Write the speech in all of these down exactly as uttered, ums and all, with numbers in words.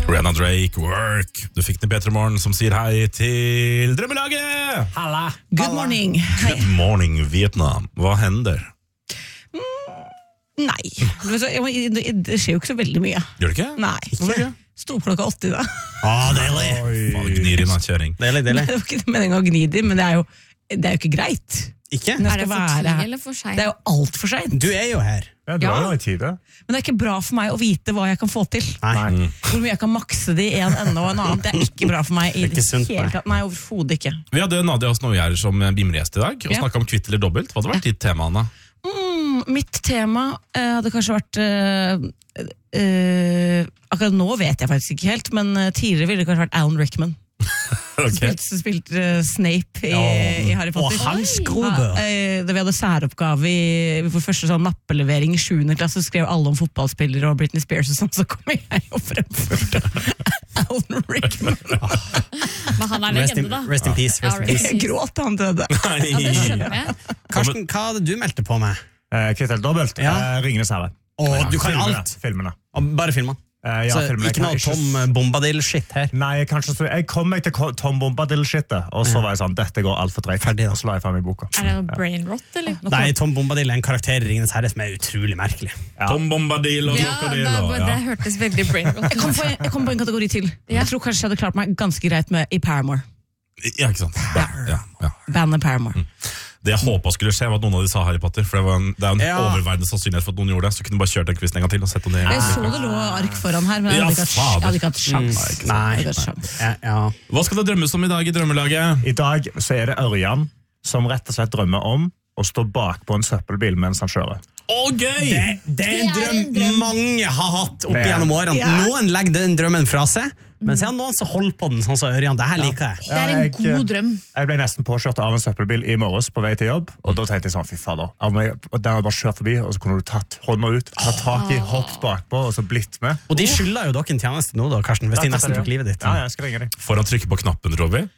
Rihanna Drake, Work. Du fikk den i P tre Morgen som sier hei til Drømmelaget. Halla. Good morning. Good morning, Vietnam. Hva hender? Nei, det skjer jo ikke så veldig mye. Gjør det ikke? Nei, ikke? Sto klokka åtte i dag. Ah, deilig. Faen, gnir inn av kjøring. Deilig, deilig. Det var ikke meningen å gni dem, men det er jo, det er jo ikke greit. Ikke? Men jeg Er det skal for være tidlig her. eller for sent? Det er jo alt for sent. Du er jo her. Ja, du Ja. har jo i tide. Men det er ikke bra for meg å vite hva jeg kan få til. Nei. Hvor mye jeg kan makse det i en ende og en annen. Det er ikke bra for meg i Det er det ikke sunt, hele nei. tatt. Nei, overhodet ikke. Vi hadde Nadia Snowyær som bimregjest i dag, og Ja. snakket om kvitt eller dobbelt. Hva hadde vært ditt tema, Anna? Mm, mitt tema eh, hadde kanskje vært eh, eh, akkurat nå vet jeg faktisk ikke helt, men eh, tidligere ville det kanskje vært Alan Rickman. Ok. Spilte spilt, uh, Snape i, i Harry Potter. Og hans gode. Ja, eh, da vi hadde særoppgave i vi får første sånn nappelevering i sjuende klasse, så skrev alle om fotballspillere og Britney Spears og sånn, så kom jeg og fremførte Alan Rickman. Men han er Rest in, legende, da. rest in peace. Rest in Ja, peace. Jeg gråt da han døde. Ja, det skjønner jeg. Karsten, hva hadde du meldte på med? Eh, Kvitt eller dobbelt? Ja. Eh, Ringenes herre. Å, du kan Filmene, alt. Filmene. Og bare filmene. Eh, ja, Så filmene. ikke noe Jeg kan Tom Bombadil-shit her. Nei, jeg, kanskje, så- jeg kom meg til ko- Tom Bombadil-shitet, og så var jeg sånn, dette går alt for dreit. Ferdig da. Og så la jeg frem i boka. Er det noe brain rot, eller? Nei, Tom Bombadil er en karakter i Ringenes herre som er utrolig merkelig. Ja. Tom Bombadil og Ja, Krokodil. det, og- det ja. hørtes veldig brain rot Jeg kom, på, jeg kom på en kategori til. Ja. Jeg tror kanskje jeg hadde klart meg ganske greit med i Paramore. Ja, ikke sant? Ja, ja, ja. Bandet Paramore. Det jeg håpet skulle skje var at noen av de sa Harry Potter, for det, var en, det er en Ja. overveiende sannsynlighet for at noen gjorde det, så kunne du bare kjørt den quizen en gang til og sett om det. Jeg så det lå ark foran her, men jeg Ja, hadde ikke hatt, fader. jeg hadde ikke hatt sjans. Mm, nei. Jeg hadde ikke hatt sjans. Ja, ja. Hva skal det drømmes om i dag i Drømmelaget? I dag så er det Ørjan som rett og slett drømmer om å stå bak på en søppelbil mens han kjører. Å, gøy! Det, det er en Det er drøm, en drøm. mange har hatt opp Det er- gjennom årene. Ja. Noen legger den drømmen fra seg, men så er det noen som holder på den sånn som Ørjan. Det her liker jeg. Det er en Ja, jeg- god drøm. Jeg ble nesten påkjørt av en søppelbil i morges på vei til jobb, og da tenkte jeg sånn, fy fader, ja, men jeg- og den hadde bare kjørt forbi, og så kunne du tatt hånda ut, tatt tak i, hoppet bakpå, og så blitt med. Og de skylder jo dere en tjeneste nå, da, Karsten, hvis de nesten tok livet ditt. Ja, jeg skal ringe deg. Får han trykke på knappen, tror vi?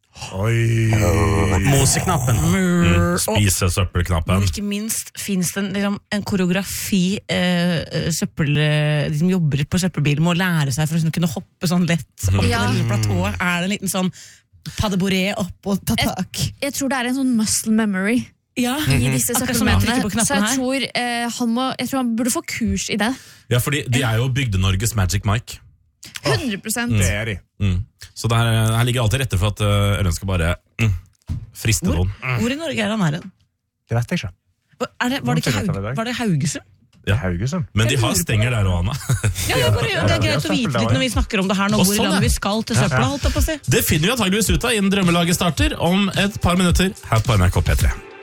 Oi. Moseknappen. Og, Spise søppelknappen. og ikke minst finnes det en, liksom, en koreografi eh, eh, søppel, eh, de som jobber på søppelbil må lære seg for å kunne hoppe sånn lett opp Ja. det lille platået. Er det en liten sånn paddebouré opp og ta tak? Jeg tror det er en sånn muscle memory Ja. i disse Akkurat som jeg trykker søppelmennene. på Så knappen jeg her. tror, eh, han må, jeg tror han burde få kurs i det. Ja, fordi de er jo Bygde-Norges Magic Mike. hundre prosent. Det er de. Mm. Så det her, her ligger alltid rette for at uh, Ørjan skal bare mm, friste Hvor, noen. hvor i Norge er han her hen? Det vet jeg ikke. Er det, var, det ikke Haug, var det Haugesund? Ja. Haugesund. Men de Jeg har lurer på stenger det. der og Anna. Ja, jeg bare, det er ja, greit å søppel vite der litt også. når vi snakker om det her nå, Og hvor i sånn, landet ja. vi skal til søpla, holdt jeg på å si. Det finner vi antageligvis ut av innen Drømmelaget starter om et par minutter her på N R K P tre.